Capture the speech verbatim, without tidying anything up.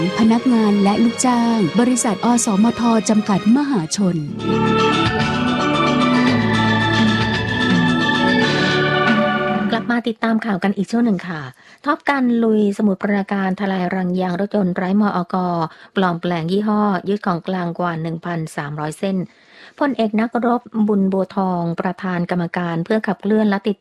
พนักงานและลูกจ้างบริษัทอสมทจำกัดมหาชนกลับมาติดตามข่าวกันอีกช่วงหนึ่งค่ะท็อปกันลุยสมุทรปราการทลายรังยางรถยนต์ไร้มอกปลอมแปลงยี่ห้อยึดของกลางกว่า หนึ่งพันสามร้อย เส้นพลเอกนักรบบุญบัวทองประธานกรรมการเพื่อขับเคลื่อนและติด